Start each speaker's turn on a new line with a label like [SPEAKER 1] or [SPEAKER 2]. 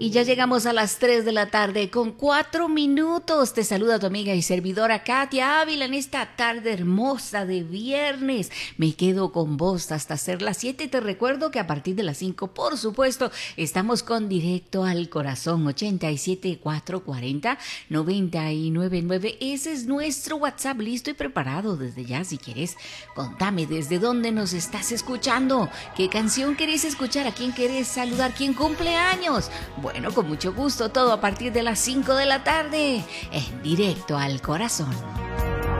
[SPEAKER 1] Y ya llegamos a las 3 de la tarde con 4 minutos. Te saluda tu amiga y servidora Katia Ávila en esta tarde hermosa de viernes. Me quedo con vos hasta ser las 7. Te recuerdo que a partir de las 5, por supuesto, estamos con Directo al Corazón 87-440-999. Ese es nuestro WhatsApp listo y preparado desde ya. Si quieres, contame desde dónde nos estás escuchando. ¿Qué canción querés escuchar? ¿A quién querés saludar? ¿Quién cumple años? Bueno, con mucho gusto, todo a partir de las 5 de la tarde, en Directo al Corazón.